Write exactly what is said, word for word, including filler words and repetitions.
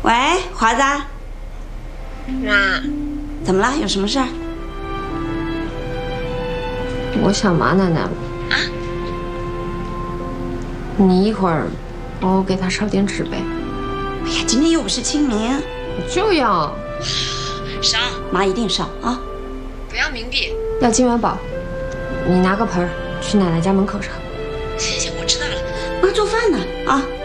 喂，华子。 妈， 怎么了？有什么事儿？ 我想马奶奶了。啊？你一会儿帮我给她烧点纸呗。 哎呀，今天又不是清明。 我就要烧，妈一定烧啊！ 不要冥币，要金元宝。你拿个盆儿去奶奶家门口烧。 行行，我知道了。妈做饭呢啊。